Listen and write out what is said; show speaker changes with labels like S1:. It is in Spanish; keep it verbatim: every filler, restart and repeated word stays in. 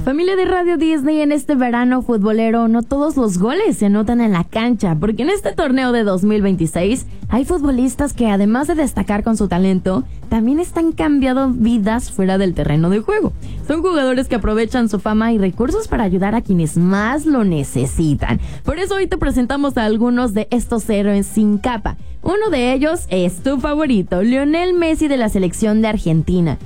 S1: Familia de Radio Disney, en este verano futbolero no todos los goles se anotan en la cancha, porque en este torneo de dos mil veintiséis hay futbolistas que, además de destacar con su talento, también están cambiando vidas fuera del terreno de juego. Son jugadores que aprovechan su fama y recursos para ayudar a quienes más lo necesitan. Por eso hoy te presentamos a algunos de estos héroes sin capa. Uno de ellos es tu favorito, Lionel Messi, de la selección de Argentina.